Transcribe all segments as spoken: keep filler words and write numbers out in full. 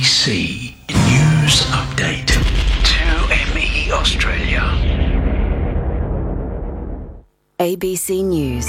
C News Update. two M E Australia. A B C News.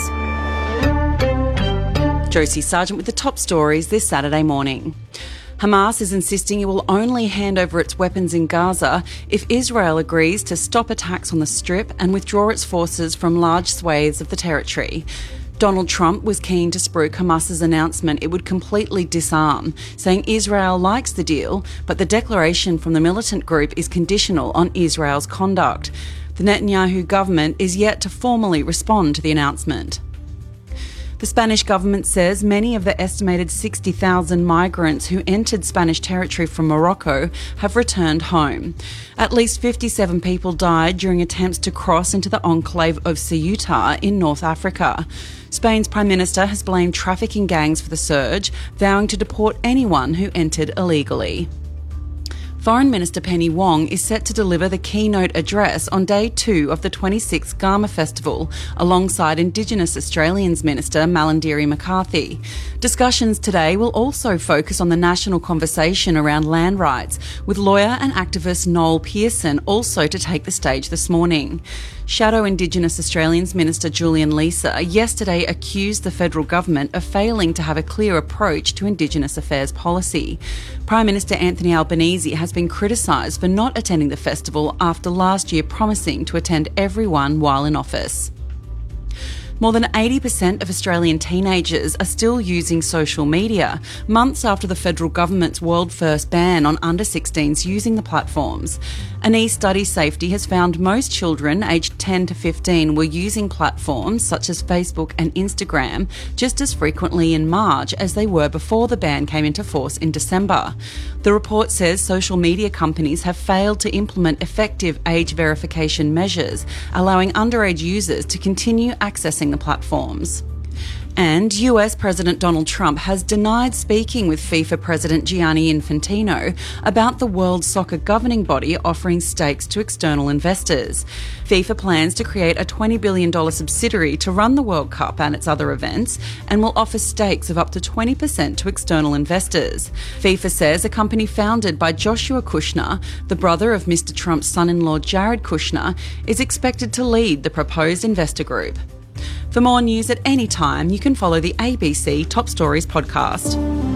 Josie Sargent with the top stories this Saturday morning. Hamas is insisting it will only hand over its weapons in Gaza if Israel agrees to stop attacks on the Strip and withdraw its forces from large swathes of the territory. Donald Trump was keen to spruik Hamas's announcement it would completely disarm, saying Israel likes the deal, but the declaration from the militant group is conditional on Israel's conduct. The Netanyahu government is yet to formally respond to the announcement. The Spanish government says many of the estimated sixty thousand migrants who entered Spanish territory from Morocco have returned home. At least fifty-seven people died during attempts to cross into the enclave of Ceuta in North Africa. Spain's Prime Minister has blamed trafficking gangs for the surge, vowing to deport anyone who entered illegally. Foreign Minister Penny Wong is set to deliver the keynote address on day two of the twenty-sixth Garma Festival, alongside Indigenous Australians Minister Malarndirri McCarthy. Discussions today will also focus on the national conversation around land rights, with lawyer and activist Noel Pearson also to take the stage this morning. Shadow Indigenous Australians Minister Julian Leeser yesterday accused the federal government of failing to have a clear approach to Indigenous affairs policy. Prime Minister Anthony Albanese has been criticised for not attending the festival after last year promising to attend everyone while in office. More than eighty percent of Australian teenagers are still using social media, months after the federal government's world-first ban on under sixteens using the platforms. An e-study safety has found most children aged ten to fifteen were using platforms such as Facebook and Instagram just as frequently in March as they were before the ban came into force in December. The report says social media companies have failed to implement effective age verification measures, allowing underage users to continue accessing the platforms. And U S President Donald Trump has denied speaking with FIFA President Gianni Infantino about the World Soccer governing body offering stakes to external investors. FIFA plans to create a twenty billion dollars subsidiary to run the World Cup and its other events and will offer stakes of up to twenty percent to external investors. FIFA says a company founded by Joshua Kushner, the brother of Mister Trump's son-in-law Jared Kushner, is expected to lead the proposed investor group. For more news at any time, you can follow the A B C Top Stories podcast.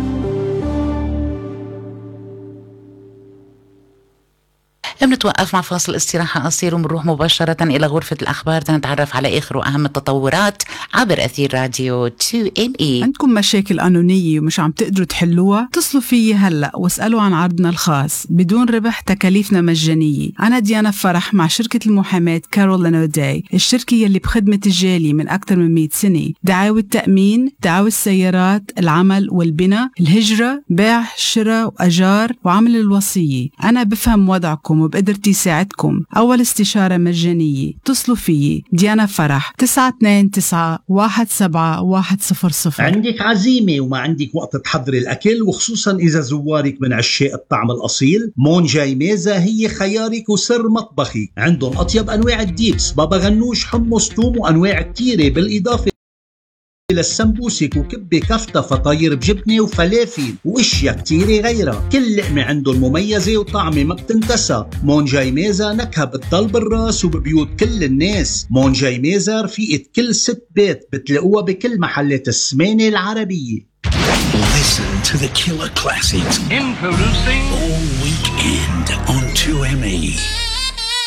بنتوقف مع فاصل استراحة قصير وبنروح مباشرة إلى غرفة الأخبار تنتعرف على آخر وأهم التطورات عبر أثير راديو تو إم إي. عندكم مشاكل قانونية ومش عم تقدروا تحلوها؟ اتصلوا فيي هلأ واسألوا عن عرضنا الخاص بدون ربح، تكاليفنا مجانية. أنا ديانا فرح مع شركة المحاماة كارولين أوداي، الشركة يلي بخدمة الجالية من أكثر من مئة سنة. دعاوى التأمين، دعاوى السيارات، العمل والبناء، الهجرة، بيع، شراء وأجار وعمل الوصية. أنا بفهم وضعكم وبقدرتي ساعدكم. أول استشارة مجانية. اتصلوا فيي ديانا فرح تسعة اثنين تسعة واحد سبعة واحد صفر صفر. عندك عزيمة وما عندك وقت تحضري الأكل، وخصوصا إذا زوارك من عشاق الطعم الأصيل، مون جاي ميزة هي خيارك وسر مطبخي. عندهم أطيب أنواع الديبس، بابا غنوش، حمص، توم وأنواع كتيرة، بالإضافة للسمبوسك وكبة كفتة فطاير بجبنة وفلافل واشياء كتيرة غيرها. كل لقمة عندهم مميزة وطعمة ما بتنتسى. مون جاي ميزة نكهة بتضل بالراس وببيوت كل الناس. مون جاي ميزة رفيقة كل ست بيت، بتلاقوها بكل محلات السمانة العربية. Listen to the killer classics. Introducing All Weekend on two M E.